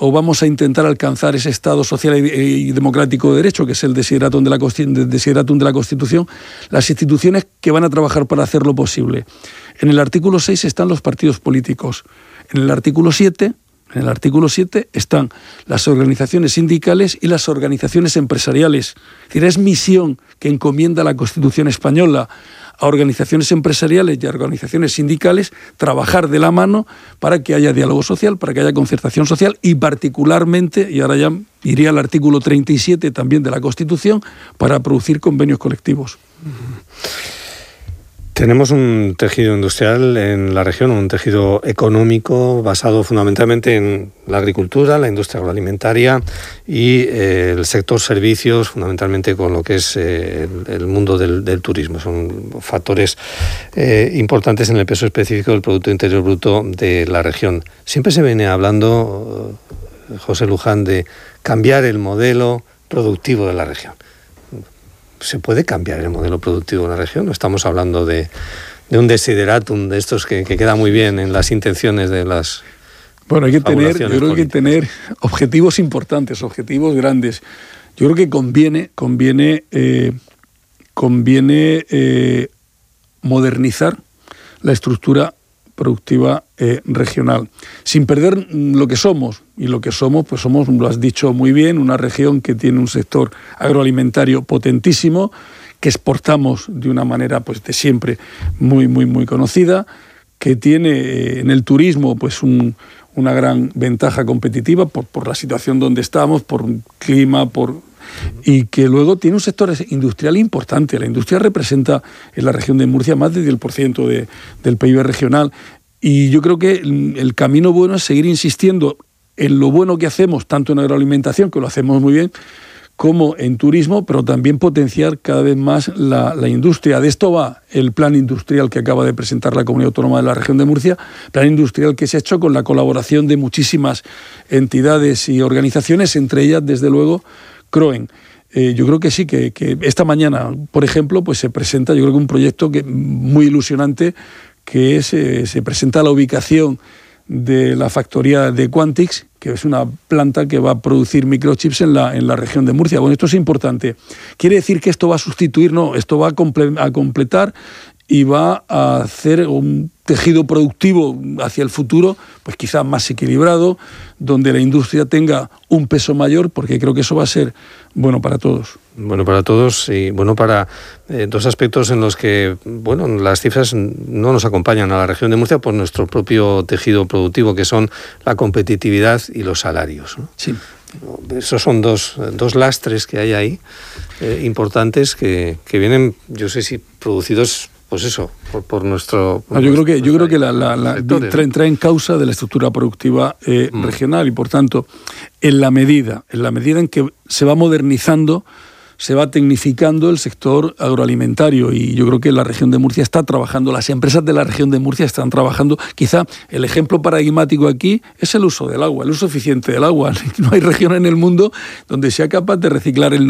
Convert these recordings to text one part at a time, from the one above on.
o vamos a intentar alcanzar ese Estado social y democrático de derecho, que es el desideratum de la Constitución, las instituciones que van a trabajar para hacerlo posible. En el artículo 6 están los partidos políticos. En el artículo 7 están las organizaciones sindicales y las organizaciones empresariales. Es decir, es misión que encomienda la Constitución española a organizaciones empresariales y a organizaciones sindicales trabajar de la mano para que haya diálogo social, para que haya concertación social y particularmente, y ahora ya iría al artículo 37 también de la Constitución, para producir convenios colectivos. Tenemos un tejido industrial en la región, un tejido económico basado fundamentalmente en la agricultura, la industria agroalimentaria y el sector servicios, fundamentalmente con lo que es el mundo del turismo. Son factores importantes en el peso específico del Producto Interior Bruto de la región. Siempre se viene hablando, José Luján, de cambiar el modelo productivo de la región. ¿Se puede cambiar el modelo productivo de la región? No estamos hablando de un desideratum de estos que queda muy bien en las intenciones de las... Bueno, yo creo que hay que tener objetivos importantes, objetivos grandes. Yo creo que conviene modernizar la estructura productiva regional, sin perder lo que somos. Y lo que somos, pues somos, lo has dicho muy bien, una región que tiene un sector agroalimentario potentísimo, que exportamos de una manera pues de siempre muy, muy, muy conocida, que tiene en el turismo pues una gran ventaja competitiva por la situación donde estamos, por clima, y que luego tiene un sector industrial importante. La industria representa en la región de Murcia más del 10% del PIB regional. Y yo creo que el camino bueno es seguir insistiendo en lo bueno que hacemos, tanto en agroalimentación, que lo hacemos muy bien, como en turismo, pero también potenciar cada vez más la industria. De esto va el plan industrial que acaba de presentar la Comunidad Autónoma de la Región de Murcia, plan industrial que se ha hecho con la colaboración de muchísimas entidades y organizaciones, entre ellas, desde luego, CROEN. Yo creo que sí, que esta mañana, por ejemplo, pues se presenta, yo creo que un proyecto muy ilusionante, que se presenta la ubicación de la factoría de Quantix, que es una planta que va a producir microchips en la región de Murcia. Bueno, esto es importante. ¿Quiere decir que esto va a sustituir? No, esto va a completar y va a hacer un tejido productivo hacia el futuro, pues quizás más equilibrado, donde la industria tenga un peso mayor, porque creo que eso va a ser bueno para todos. Bueno para todos y bueno para dos aspectos en los que, bueno, las cifras no nos acompañan a la región de Murcia por nuestro propio tejido productivo, que son la competitividad y los salarios, ¿no? Sí. Esos son dos lastres que hay ahí, importantes, que vienen, yo sé si producidos... Pues eso, por nuestro... Yo creo que entra en causa de la estructura productiva regional y, por tanto, en la medida en que se va modernizando, se va tecnificando el sector agroalimentario, y yo creo que la región de Murcia está trabajando, las empresas de la región de Murcia están trabajando. Quizá el ejemplo paradigmático aquí es el uso del agua, el uso eficiente del agua. No hay región en el mundo donde sea capaz de reciclar el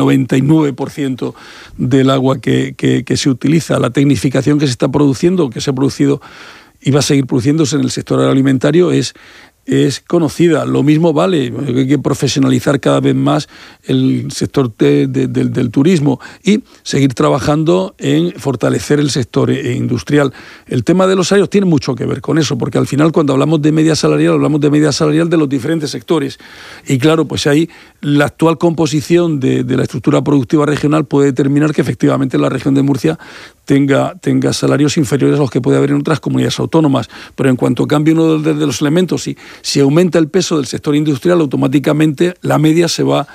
99% del agua que se utiliza. La tecnificación que se está produciendo, que se ha producido y va a seguir produciéndose en el sector agroalimentario es conocida. Lo mismo vale, hay que profesionalizar cada vez más el sector del turismo y seguir trabajando en fortalecer el sector industrial. El tema de los salarios tiene mucho que ver con eso, porque al final cuando hablamos de media salarial, hablamos de media salarial de los diferentes sectores. Y claro, pues ahí la actual composición de la estructura productiva regional puede determinar que efectivamente la región de Murcia tenga salarios inferiores a los que puede haber en otras comunidades autónomas. Pero en cuanto cambie uno de los elementos y si aumenta el peso del sector industrial, automáticamente la media se va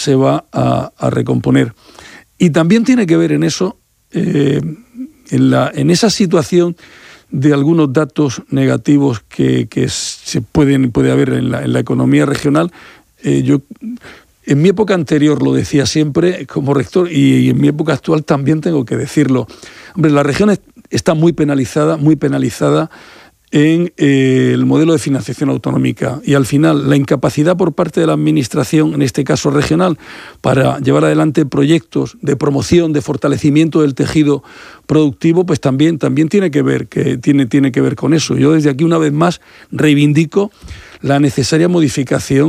a recomponer. Y también tiene que ver en eso, en esa situación de algunos datos negativos que puede haber en la economía regional. Yo en mi época anterior lo decía siempre como rector, y en mi época actual también tengo que decirlo. Hombre, la región está muy penalizada en el modelo de financiación autonómica, y al final la incapacidad por parte de la administración, en este caso regional, para llevar adelante proyectos de promoción, de fortalecimiento del tejido productivo, pues también tiene que ver con eso. Yo desde aquí una vez más reivindico la necesaria modificación